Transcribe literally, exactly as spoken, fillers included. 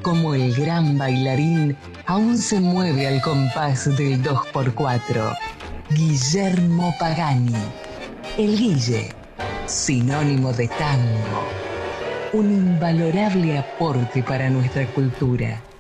como el gran bailarín aún se mueve al compás del dos por cuatro. Guillermo Pagani, el Guille, sinónimo de tango. Un invalorable aporte para nuestra cultura.